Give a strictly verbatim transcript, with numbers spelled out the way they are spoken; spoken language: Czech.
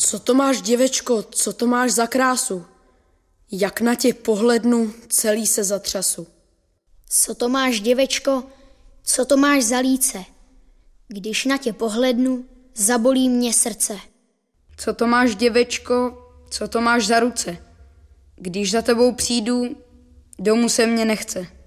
Co to máš, děvečko, co to máš za krásu? Jak na tě pohlednu, celý se zatřasu. Co to máš, děvečko, co to máš za líce? Když na tě pohlednu, zabolí mě srdce. Co to máš, děvečko, co to máš za ruce? Když za tebou přijdu, domů se mě nechce.